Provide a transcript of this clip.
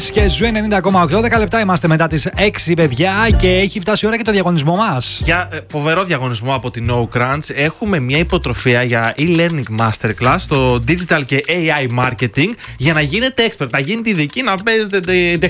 Και Ζου 90,8. 10 λεπτά είμαστε μετά τις 6, παιδιά, και έχει φτάσει η ώρα και το διαγωνισμό μας. Για φοβερό διαγωνισμό από την No Crunch. Έχουμε μια υποτροφία για e-learning masterclass στο digital και AI marketing για να γίνετε expert, να γίνετε ειδικοί, να παίζετε